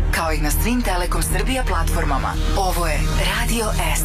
kao i na svim Telekom Srbija platformama. Ovo je Radio S.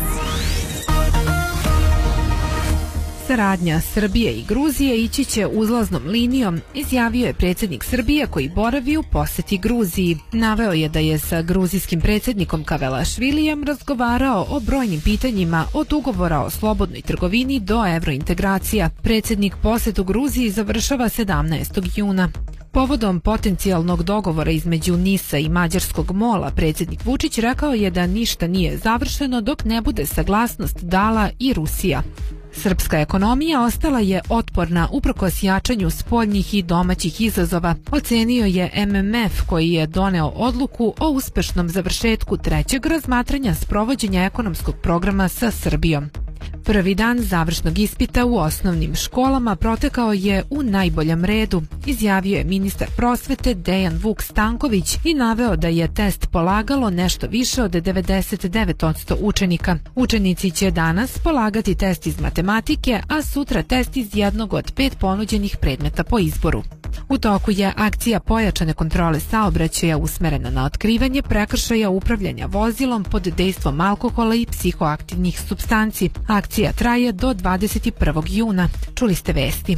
Saradnja Srbije i Gruzije ići će uzlaznom linijom, izjavio je predsjednik Srbije koji boravi u poseti Gruziji. Naveo je da je sa gruzijskim predsjednikom Kavelašvilijem razgovarao o brojnim pitanjima od ugovora o slobodnoj trgovini do evrointegracija. Predsjednik posetu Gruziji završava 17. juna. Povodom potencijalnog dogovora između NIS-a i mađarskog MOL-a, predsjednik Vučić rekao je da ništa nije završeno dok ne bude saglasnost dala i Rusija. Srpska ekonomija ostala je otporna uprkos jačanju spoljnih i domaćih izazova, ocenio je MMF koji je doneo odluku o uspešnom završetku trećeg razmatranja sprovođenja ekonomskog programa sa Srbijom. Prvi dan završnog ispita u osnovnim školama protekao je u najboljem redu, izjavio je ministar prosvete Dejan Vuk Stanković i naveo da je test polagalo nešto više od 99% učenika. Učenici će danas polagati test iz matematike, a sutra test iz jednog od 5 ponuđenih predmeta po izboru. U toku je akcija pojačane kontrole saobraćaja usmerena na otkrivanje prekršaja upravljanja vozilom pod dejstvom alkohola i psihoaktivnih supstanci. Akcija traje do 21. juna. Čuli ste vesti.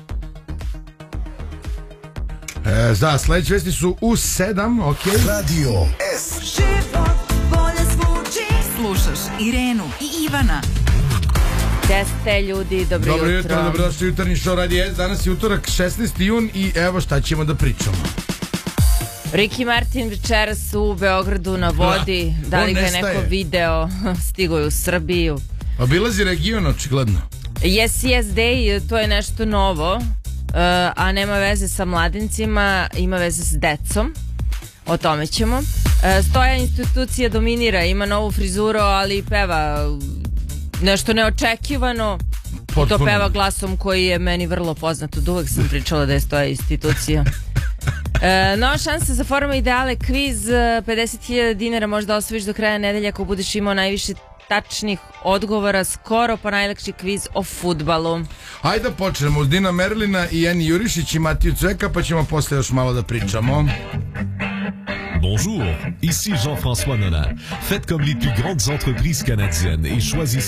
Da, sledeće vesti su u 7, ok. Radio S. Život bolje zvuči. Slušaš Irenu i Ivana. Jeste ljudi, dobro jutro. Dobrodošli u jutarnji show Radio S. Danas je utorak 16. jun i evo šta ćemo da pričamo. Ricky Martin večeras u Beogradu na vodi. Da li ga je neko video? Stigo je u Srbiju. Obilazi region očigledno. Yes Day, to je nešto novo, a nema veze sa mladencima, ima veze s decom. O tome ćemo. Stoja institucija dominira, ima novu frizuru, ali peva nešto neočekivano. I to peva glasom koji je meni vrlo poznat. Od uvek sam pričala da je Stoja institucija. Nova šansa za Forma Ideale kviz, 50.000 dinara možda osvojiš do kraja nedelja ako budeš imao najviše tačnih odgovora, skoro pa najlakši kviz o fudbalu. Hajde da počnemo uz Dina Merlina i Eni Jurišić i Matiju Cveka, pa ćemo posle još malo da pričamo. Bonjour, ici Jean-François Nona. Faites comme les plus grandes entreprises canadiennes et choisissez